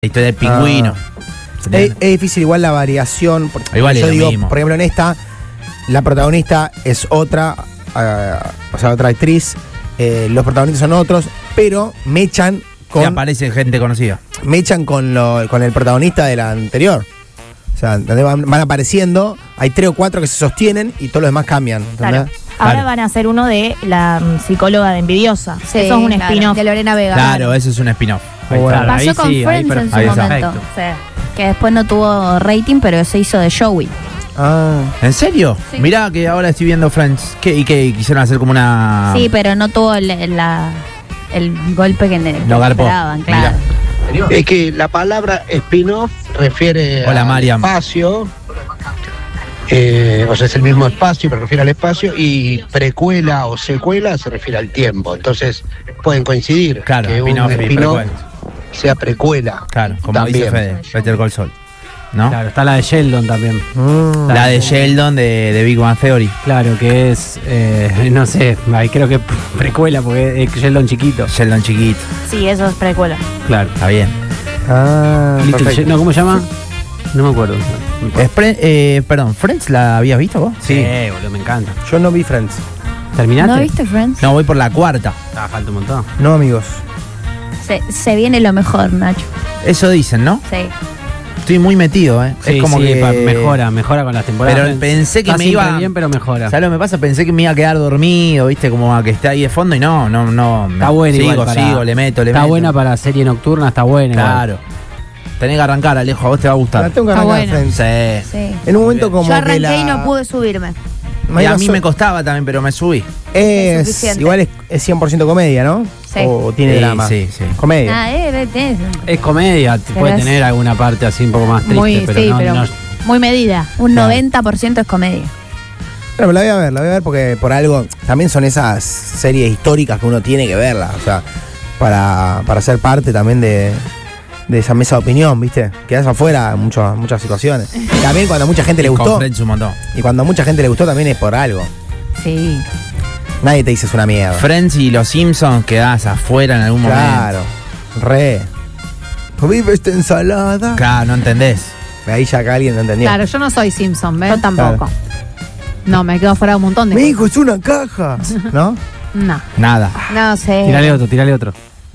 La historia del pingüino. Es difícil igual la variación. Porque Igual yo es lo digo, mismo. por ejemplo, en esta, la protagonista es otra, o sea, otra actriz, los protagonistas son otros, pero mechan Y con aparece gente conocida. con el protagonista de la anterior. O sea, ¿entendés? van apareciendo, hay 3 o 4 que se sostienen y todos los demás cambian. ¿entendés? Claro. Ahora Claro. van a hacer uno de la psicóloga de Envidiosa. Sí, Eso es un claro, spin-off. de Lorena Vega. Claro, eso es un spin-off. Bueno. Claro, Pasó ahí con sí, ahí Friends en su ahí está. momento. Sí. Que después no tuvo rating, pero se hizo de Joey. Ah, ¿En serio? Sí. Mirá que ahora estoy viendo Friends. ¿Y qué quisieron hacer como una. Sí, pero no tuvo el golpe que No garpó. esperaban, claro. Es que la palabra spin-off refiere Hola, al Mariam. espacio, o sea, es el mismo espacio, pero refiere al espacio, y precuela o secuela se refiere al tiempo. Entonces, pueden coincidir Claro, que un spin-off y spin-off precuela. sea precuela. Claro, como También. dice Fede, Better Call Saul. ¿No? Claro, está la de Sheldon también. La de Sheldon de Big Bang Theory. Claro, que es, no sé, ahí creo que precuela porque es Sheldon chiquito. Sheldon chiquito. Sí, eso es precuela. Claro. Está bien. Little perfecto. No, ¿cómo se llama? No me acuerdo. Perdón, ¿Friends la habías visto vos? Sí, boludo, me encanta. Yo no vi Friends. ¿Terminaste? ¿No viste Friends? No, voy por la cuarta. Ah, falta un montón. No, amigos. Se viene lo mejor, Nacho. Eso dicen, ¿no? Sí. Estoy muy metido, ¿eh? Sí, es como sí, que. mejora con las temporadas. Pero pensé que Está me siempre iba. bien, pero mejora. ¿Sabes lo que me pasa? Pensé que me iba a quedar dormido, ¿viste? Como a que esté ahí de fondo y no. Está buena sigo, igual para- sigo, le meto. Está buena para serie nocturna, está buena. igual. Claro. Tenés que arrancar, Alejo, a vos te va a La gustar. tengo que Está arrancar bueno. Friends. Sí. Sí. En un momento bien. como Yo arranqué que la... y no pude subirme. Y a mí me costaba también, pero me subí. Es suficiente. Igual es 100% comedia, ¿no? Sí. O tiene Sí, drama. sí, sí. Comedia. Es comedia, puede es- tener alguna parte así un poco más triste, Muy, pero sí, no, pero no- muy medida. Un Claro. 90% es comedia. Pero la voy a ver porque por algo también son esas series históricas que uno tiene que verlas, o sea, para ser parte también de esa mesa de opinión, ¿viste? Quedás afuera en muchas situaciones. Y también cuando a mucha gente le Con gustó, Friends un montón. y cuando a mucha gente le gustó también es por algo. Sí. Nadie te dice es una mierda. Friends y los Simpsons quedás afuera en algún momento. Claro, re. Vive esta ensalada. Claro, no entendés. Ahí ya acá alguien no entendió. Claro, yo no soy Simpson, ¿ves? Yo tampoco. No, me quedo fuera de un montón de Mi cosas. hijo es una caja, ¿no? No. Nada. No sé. Tírale otro.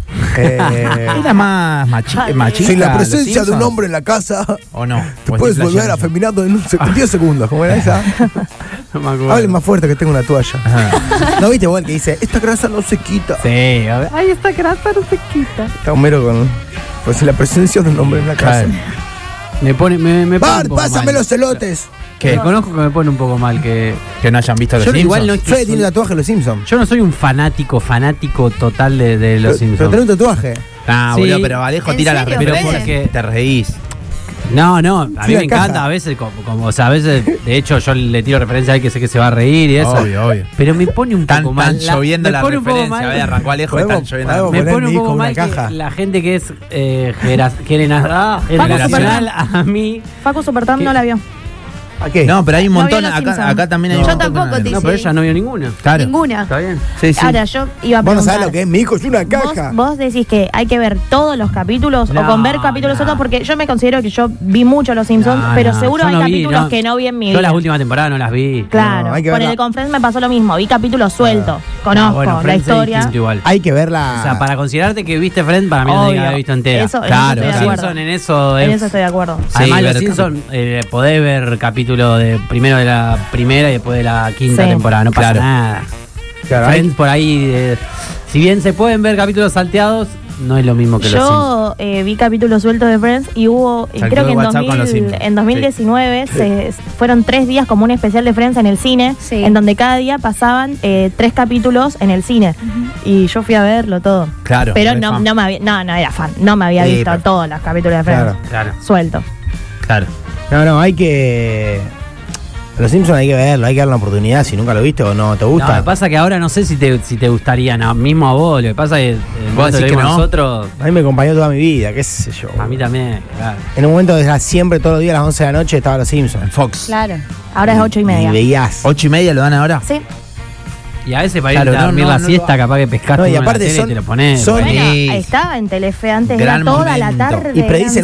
Era más machista. Sin la los presencia de un Simpsons. hombre en la casa, ¿O no? te ¿O puedes estoy volver flasheando? afeminado en 10 segundos. ¿Cómo era esa? No me acuerdo. Hablen más fuerte que tengo una toalla. Ajá. ¿No viste vos el que dice, esta grasa no se quita? Sí, a ver. Ay, esta grasa no se quita. Está Homero con... Pues la presencia de un hombre en la casa. Claro. Me pone un Bart, poco pásame mal. los elotes. ¿Qué? Reconozco que me pone un poco mal que Que no hayan visto los Yo Simpsons. igual no es que Fede soy- tiene tatuaje de los Simpsons. yo no soy un fanático total de los Pero Simpsons. tenés un tatuaje. Ah, Sí. boludo, pero Alejo ¿En tira las serio, referencias. Fede? Te reís. No, a mí Sí, me la encanta caja. a veces, o sea, a veces, de hecho, yo le tiro referencia a él que sé que se va a reír y eso. Obvio. Pero me pone un poco mal. Están lloviendo me las pone un poco referencias. mal- Arrancó Alejo y están Podemos- lloviendo las podemos Me poner pone un mi hijo poco en mal una caja. que la gente que es generacional a mí. Facu Supertramp no la vio. ¿A qué? No, pero hay un No montón. vio los Acá, Simpsons. acá también hay No. un Yo montón. tampoco, que te No, pero ella no vio ninguna. Claro. Ninguna. ¿Está bien? Sí, sí. Ahora, yo iba a Vos no preguntar. sabés lo que es, mi hijo es una caja. ¿Vos decís que hay que ver todos los capítulos o No, con ver capítulos no. otros? Porque yo me considero que yo vi mucho Los Simpsons, No, pero no, seguro yo hay no vi, capítulos no. que no vi en mi Yo vida. las últimas temporadas no las vi. Claro, No, hay que con verla. el con Friends me pasó lo mismo. Vi capítulos sueltos. Conozco bueno, la Friends es historia. distinto igual. Hay que verla. O sea, para considerarte que viste Friends, para mí no Obvio. tenés que haber visto entera. Eso- en eso Claro, estoy de Los claro. acuerdo. Simpsons en eso En es. eso estoy de acuerdo. Además, Sí, los ver Simpsons podés ver capítulo de primero de la primera y después de la quinta Sí. temporada, no pasa Claro. nada. Claro, hay- Friends por ahí, si bien se pueden ver capítulos salteados, no es lo mismo que los Simpsons. Yo vi capítulos sueltos de Friends y hubo, Saltó creo que el WhatsApp con los Simpsons. en 2019 fueron 3 días como un especial de Friends en el cine, Sí. en donde cada día pasaban 3 capítulos en el cine. Y yo fui a verlo todo. Claro. Pero re no, fan. no era fan, no me había Sí, visto pero- todos los capítulos de Friends. Claro. Claro, Suelto. Claro. No, hay que... Los Simpsons hay que verlo, hay que darle una oportunidad si nunca lo viste o no te No, gusta. lo que pasa que ahora no sé si te gustaría, no, mismo a vos. Lo que pasa es que ¿Vos decís que no? nosotros, A mí me acompañó toda mi vida, qué sé yo. a mí también, claro. En un momento desde siempre, todos los días a las 11 de la noche, estaba Los Simpsons. En Fox. Claro. Ahora es 8:30. Y veías. 8:30 lo dan ahora. Sí. Y a veces para Claro, irte a no, dormir no, la no siesta, lo- capaz que pescaste No, y uno en la aparte tele y son- te lo pones. son- bueno. Bueno, Sí. estaba en Telefe antes, Gran era toda la momento. tarde. Y predicen